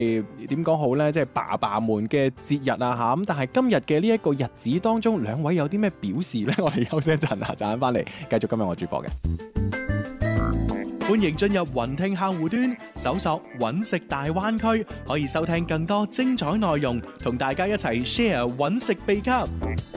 點講好呢？即係爸爸們嘅節日啊嚇。咁但係今日嘅呢一個日子當中，兩位有啲咩表示呢？我哋休息一陣啊，陣間翻嚟繼續今日我主播嘅。 歡迎進入雲聽客戶端，搜索揾食大灣區，可以收聽更多精彩內容，同大家一齊 share 揾食秘笈。